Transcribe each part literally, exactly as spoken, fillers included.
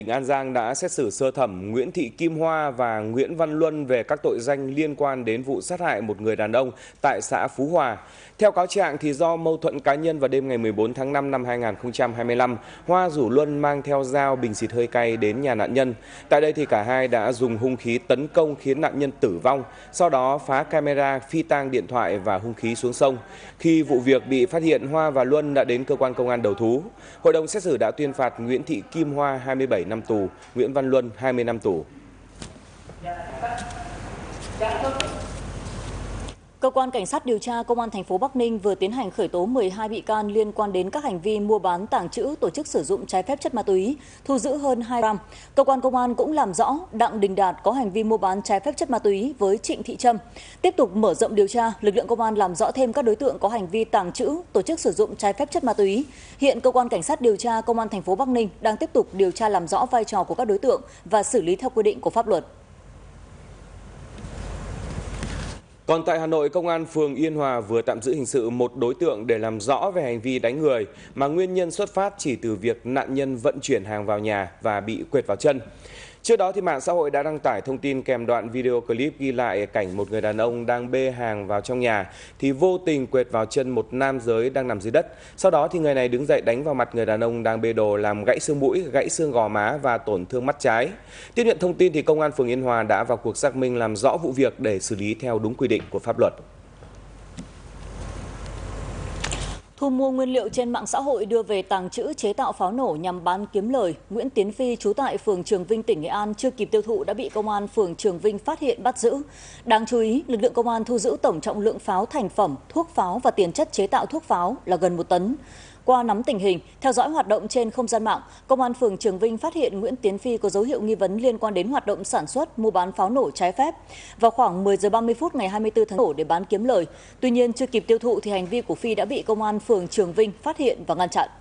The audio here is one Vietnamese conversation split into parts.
Tỉnh An Giang đã xét xử sơ thẩm Nguyễn Thị Kim Hoa và Nguyễn Văn Luân về các tội danh liên quan đến vụ sát hại một người đàn ông tại xã Phú Hòa. Theo cáo trạng, thì do mâu thuẫn cá nhân vào đêm ngày mười bốn tháng năm năm hai nghìn không trăm hai mươi lăm, Hoa rủ Luân mang theo dao, bình xịt hơi cay đến nhà nạn nhân. Tại đây thì cả hai đã dùng hung khí tấn công khiến nạn nhân tử vong, sau đó phá camera, phi tang điện thoại và hung khí xuống sông. Khi vụ việc bị phát hiện, Hoa và Luân đã đến cơ quan công an đầu thú. Hội đồng xét xử đã tuyên phạt Nguyễn Thị Kim Hoa hai mươi bảy năm tù, Nguyễn Văn Luân hai mươi năm tù. Cơ quan Cảnh sát điều tra Công an thành phố Bắc Ninh vừa tiến hành khởi tố mười hai bị can liên quan đến các hành vi mua bán, tàng trữ, tổ chức sử dụng trái phép chất ma túy, thu giữ hơn hai gram. Cơ quan công an cũng làm rõ Đặng Đình Đạt có hành vi mua bán trái phép chất ma túy với Trịnh Thị Trâm. Tiếp tục mở rộng điều tra, lực lượng công an làm rõ thêm các đối tượng có hành vi tàng trữ, tổ chức sử dụng trái phép chất ma túy. Hiện Cơ quan Cảnh sát điều tra Công an thành phố Bắc Ninh đang tiếp tục điều tra làm rõ vai trò của các đối tượng và xử lý theo quy định của pháp luật. Còn tại Hà Nội, Công an phường Yên Hòa vừa tạm giữ hình sự một đối tượng để làm rõ về hành vi đánh người, mà nguyên nhân xuất phát chỉ từ việc nạn nhân vận chuyển hàng vào nhà và bị quệt vào chân. Trước đó, thì mạng xã hội đã đăng tải thông tin kèm đoạn video clip ghi lại cảnh một người đàn ông đang bê hàng vào trong nhà thì vô tình quệt vào chân một nam giới đang nằm dưới đất. Sau đó thì người này đứng dậy đánh vào mặt người đàn ông đang bê đồ, làm gãy xương mũi, gãy xương gò má và tổn thương mắt trái. Tiếp nhận thông tin thì Công an phường Yên Hòa đã vào cuộc xác minh làm rõ vụ việc để xử lý theo đúng quy định của pháp luật. Thu mua nguyên liệu trên mạng xã hội đưa về tàng trữ, chế tạo pháo nổ nhằm bán kiếm lời, Nguyễn Tiến Phi trú tại phường Trường Vinh, tỉnh Nghệ An chưa kịp tiêu thụ đã bị công an phường Trường Vinh phát hiện bắt giữ. Đáng chú ý, lực lượng công an thu giữ tổng trọng lượng pháo thành phẩm, thuốc pháo và tiền chất chế tạo thuốc pháo là gần một tấn. Qua nắm tình hình, theo dõi hoạt động trên không gian mạng, Công an phường Trường Vinh phát hiện Nguyễn Tiến Phi có dấu hiệu nghi vấn liên quan đến hoạt động sản xuất, mua bán pháo nổ trái phép. Vào khoảng mười giờ ba mươi phút ngày hai mươi tư tháng nổ để bán kiếm lời. Tuy nhiên, chưa kịp tiêu thụ thì hành vi của Phi đã bị Công an phường Trường Vinh phát hiện và ngăn chặn.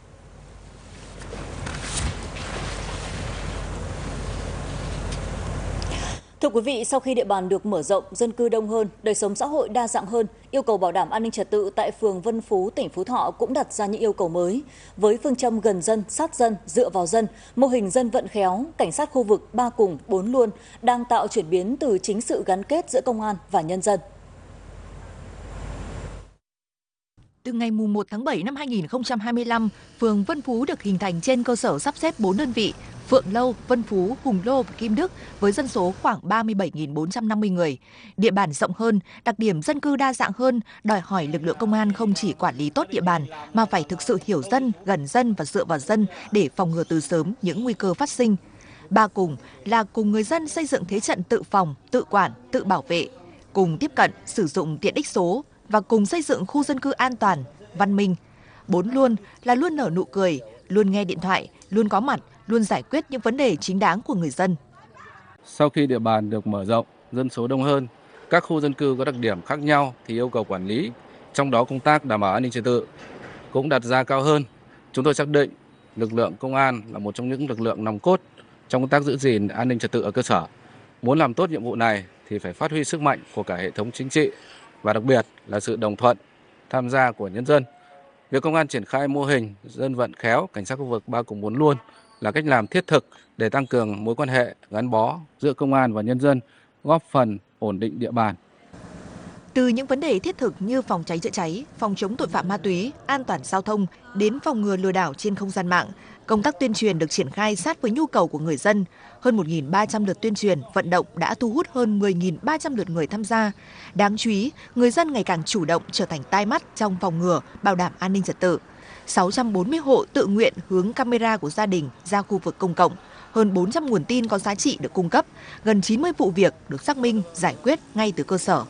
Thưa quý vị, sau khi địa bàn được mở rộng, dân cư đông hơn, đời sống xã hội đa dạng hơn, yêu cầu bảo đảm an ninh trật tự tại phường Vân Phú, tỉnh Phú Thọ cũng đặt ra những yêu cầu mới. Với phương châm gần dân, sát dân, dựa vào dân, mô hình dân vận khéo, cảnh sát khu vực ba cùng, bốn luôn đang tạo chuyển biến từ chính sự gắn kết giữa công an và nhân dân. Từ ngày mùng một tháng bảy năm hai nghìn không trăm hai mươi lăm, phường Vân Phú được hình thành trên cơ sở sắp xếp bốn đơn vị: Phượng Lâu, Vân Phú, Hùng Lô và Kim Đức với dân số khoảng ba mươi bảy nghìn bốn trăm năm mươi người. Địa bàn rộng hơn, đặc điểm dân cư đa dạng hơn, đòi hỏi lực lượng công an không chỉ quản lý tốt địa bàn mà phải thực sự hiểu dân, gần dân và dựa vào dân để phòng ngừa từ sớm những nguy cơ phát sinh. Ba cùng là cùng người dân xây dựng thế trận tự phòng, tự quản, tự bảo vệ, cùng tiếp cận, sử dụng tiện ích số và cùng xây dựng khu dân cư an toàn, văn minh. Bốn luôn là luôn nở nụ cười, luôn nghe điện thoại, luôn có mặt, luôn giải quyết những vấn đề chính đáng của người dân. Sau khi địa bàn được mở rộng, dân số đông hơn, các khu dân cư có đặc điểm khác nhau thì yêu cầu quản lý, trong đó công tác đảm bảo an ninh trật tự cũng đặt ra cao hơn. Chúng tôi xác định lực lượng công an là một trong những lực lượng nòng cốt trong công tác giữ gìn an ninh trật tự ở cơ sở. Muốn làm tốt nhiệm vụ này thì phải phát huy sức mạnh của cả hệ thống chính trị và đặc biệt là sự đồng thuận, tham gia của nhân dân. Việc công an triển khai mô hình dân vận khéo, cảnh sát khu vực ba cùng bốn luôn là cách làm thiết thực để tăng cường mối quan hệ gắn bó giữa công an và nhân dân, góp phần ổn định địa bàn. Từ những vấn đề thiết thực như phòng cháy chữa cháy, phòng chống tội phạm ma túy, an toàn giao thông đến phòng ngừa lừa đảo trên không gian mạng, công tác tuyên truyền được triển khai sát với nhu cầu của người dân. Hơn một nghìn ba trăm lượt tuyên truyền, vận động đã thu hút hơn mười nghìn ba trăm lượt người tham gia. Đáng chú ý, người dân ngày càng chủ động trở thành tai mắt trong phòng ngừa, bảo đảm an ninh trật tự. sáu trăm bốn mươi hộ tự nguyện hướng camera của gia đình ra khu vực công cộng. Hơn bốn trăm nguồn tin có giá trị được cung cấp. Gần chín mươi vụ việc được xác minh, giải quyết ngay từ cơ sở.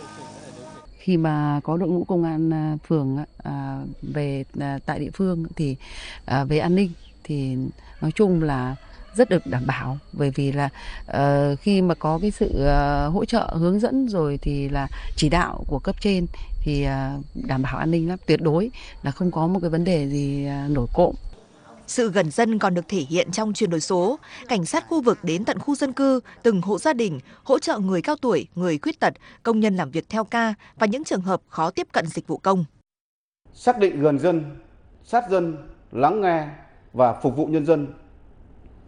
Khi mà có đội ngũ công an phường về tại địa phương thì về an ninh thì nói chung là rất được đảm bảo, bởi vì là uh, khi mà có cái sự uh, hỗ trợ hướng dẫn rồi thì là chỉ đạo của cấp trên thì uh, đảm bảo an ninh lắm, tuyệt đối là không có một cái vấn đề gì uh, nổi cộm. Sự gần dân còn được thể hiện trong chuyển đổi số. Cảnh sát khu vực đến tận khu dân cư, từng hộ gia đình, hỗ trợ người cao tuổi, người khuyết tật, công nhân làm việc theo ca và những trường hợp khó tiếp cận dịch vụ công. Xác định gần dân, sát dân, lắng nghe và phục vụ nhân dân